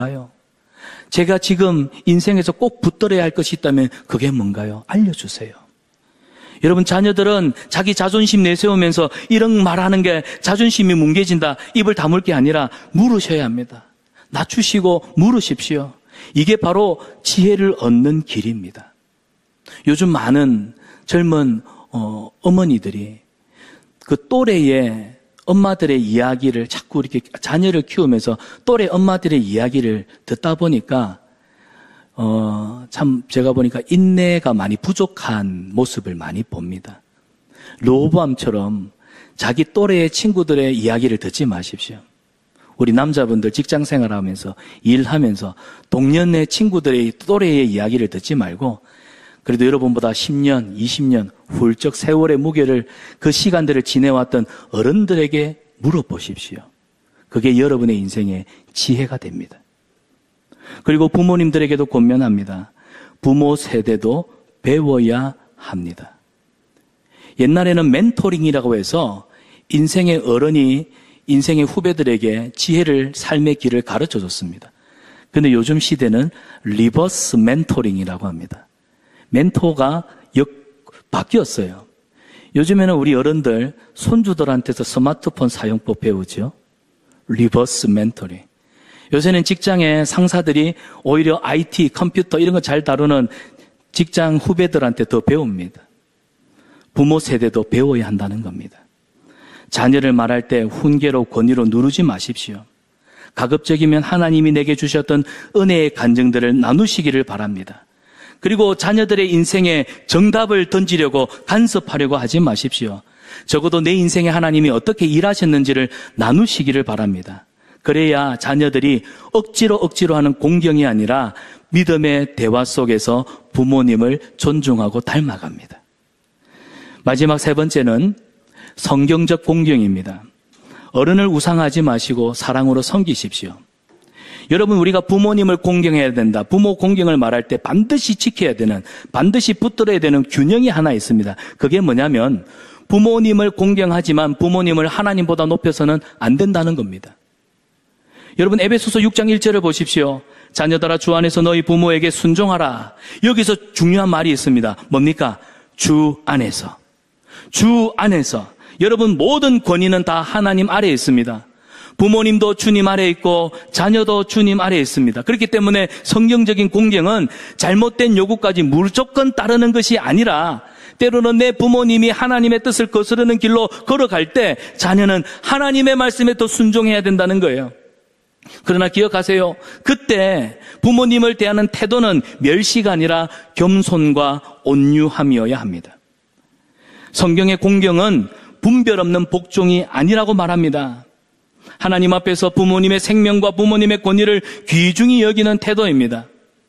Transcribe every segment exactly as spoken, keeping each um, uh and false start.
제가 지금 인생에서 꼭 붙들어야 할 것이 있다면 그게 뭔가요? 알려주세요. 여러분, 자녀들은 자기 자존심 내세우면서 이런 말하는 게 자존심이 뭉개진다, 입을 다물 게 아니라 물으셔야 합니다. 낮추시고 물으십시오. 이게 바로 지혜를 얻는 길입니다. 요즘 많은 젊은 어, 어머니들이 그 또래의 엄마들의 이야기를 자꾸 이렇게 자녀를 키우면서 또래 엄마들의 이야기를 듣다 보니까 어, 참 제가 보니까 인내가 많이 부족한 모습을 많이 봅니다. 로보암처럼 자기 또래의 친구들의 이야기를 듣지 마십시오. 우리 남자분들 직장 생활하면서 일하면서 동년의 친구들의 또래의 이야기를 듣지 말고 그래도 여러분보다 십 년, 이십 년 훌쩍 세월의 무게를 그 시간들을 지내왔던 어른들에게 물어보십시오. 그게 여러분의 인생의 지혜가 됩니다. 그리고 부모님들에게도 권면합니다. 부모 세대도 배워야 합니다. 옛날에는 멘토링이라고 해서 인생의 어른이 인생의 후배들에게 지혜를, 삶의 길을 가르쳐 줬습니다. 그런데 요즘 시대는 리버스 멘토링이라고 합니다. 멘토가 역, 바뀌었어요. 요즘에는 우리 어른들 손주들한테서 스마트폰 사용법 배우죠. 리버스 멘토링. 요새는 직장의 상사들이 오히려 아이티, 컴퓨터 이런 거 잘 다루는 직장 후배들한테 더 배웁니다. 부모 세대도 배워야 한다는 겁니다. 자녀를 말할 때 훈계로 권위로 누르지 마십시오. 가급적이면 하나님이 내게 주셨던 은혜의 간증들을 나누시기를 바랍니다. 그리고 자녀들의 인생에 정답을 던지려고 간섭하려고 하지 마십시오. 적어도 내 인생에 하나님이 어떻게 일하셨는지를 나누시기를 바랍니다. 그래야 자녀들이 억지로 억지로 하는 공경이 아니라 믿음의 대화 속에서 부모님을 존중하고 닮아갑니다. 마지막 세 번째는 성경적 공경입니다. 어른을 우상하지 마시고 사랑으로 섬기십시오. 여러분, 우리가 부모님을 공경해야 된다. 부모 공경을 말할 때 반드시 지켜야 되는, 반드시 붙들어야 되는 균형이 하나 있습니다. 그게 뭐냐면 부모님을 공경하지만 부모님을 하나님보다 높여서는 안 된다는 겁니다. 여러분, 에베소서 육 장 일 절을 보십시오. 자녀들아, 주 안에서 너희 부모에게 순종하라. 여기서 중요한 말이 있습니다. 뭡니까? 주 안에서. 주 안에서. 여러분, 모든 권위는 다 하나님 아래에 있습니다. 부모님도 주님 아래에 있고 자녀도 주님 아래에 있습니다. 그렇기 때문에 성경적인 공경은 잘못된 요구까지 무조건 따르는 것이 아니라 때로는 내 부모님이 하나님의 뜻을 거스르는 길로 걸어갈 때 자녀는 하나님의 말씀에 더 순종해야 된다는 거예요. 그러나 기억하세요. 그때 부모님을 대하는 태도는 멸시가 아니라 겸손과 온유함이어야 합니다. 성경의 공경은 분별 없는 복종이 아니라고 말합니다. 하나님 앞에서 부모님의 생명과 부모님의 권위를 귀중히 여기는 태도입니다.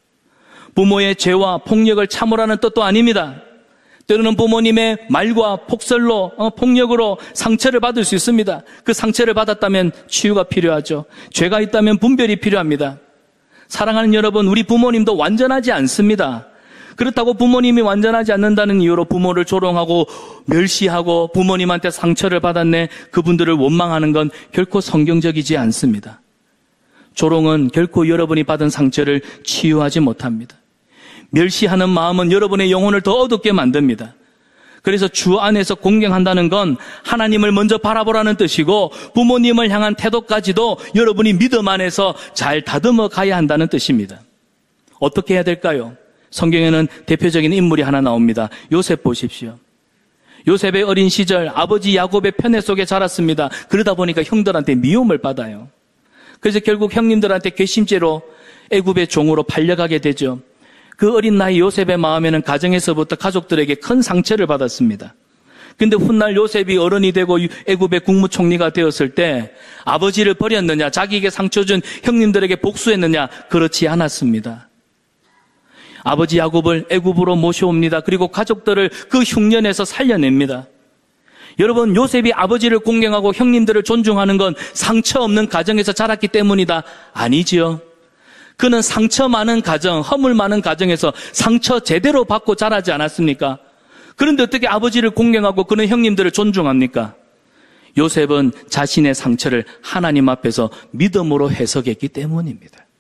부모의 죄와 폭력을 참으라는 뜻도 아닙니다. 때로는 부모님의 말과 폭설로, 어, 폭력으로 상처를 받을 수 있습니다. 그 상처를 받았다면 치유가 필요하죠. 죄가 있다면 분별이 필요합니다. 사랑하는 여러분, 우리 부모님도 완전하지 않습니다. 그렇다고 부모님이 완전하지 않는다는 이유로 부모를 조롱하고 멸시하고 부모님한테 상처를 받았네, 그분들을 원망하는 건 결코 성경적이지 않습니다. 조롱은 결코 여러분이 받은 상처를 치유하지 못합니다. 멸시하는 마음은 여러분의 영혼을 더 어둡게 만듭니다. 그래서 주 안에서 공경한다는 건 하나님을 먼저 바라보라는 뜻이고 부모님을 향한 태도까지도 여러분이 믿음 안에서 잘 다듬어 가야 한다는 뜻입니다. 어떻게 해야 될까요? 성경에는 대표적인 인물이 하나 나옵니다. 요셉 보십시오. 요셉의 어린 시절 아버지 야곱의 편애 속에 자랐습니다. 그러다 보니까 형들한테 미움을 받아요. 그래서 결국 형님들한테 괘씸죄로 애굽의 종으로 팔려가게 되죠. 그 어린 나이 요셉의 마음에는 가정에서부터 가족들에게 큰 상처를 받았습니다. 근데 훗날 요셉이 어른이 되고 애굽의 국무총리가 되었을 때 아버지를 버렸느냐, 자기에게 상처 준 형님들에게 복수했느냐? 그렇지 않았습니다. 아버지 야곱을 애굽으로 모셔옵니다. 그리고 가족들을 그 흉년에서 살려냅니다. 여러분, 요셉이 아버지를 공경하고 형님들을 존중하는 건 상처 없는 가정에서 자랐기 때문이다? 아니지요. 그는 상처 많은 가정, 허물 많은 가정에서 상처 제대로 받고 자라지 않았습니까? 그런데 어떻게 아버지를 공경하고 그는 형님들을 존중합니까? 요셉은 자신의 상처를 하나님 앞에서 믿음으로 해석했기 때문입니다.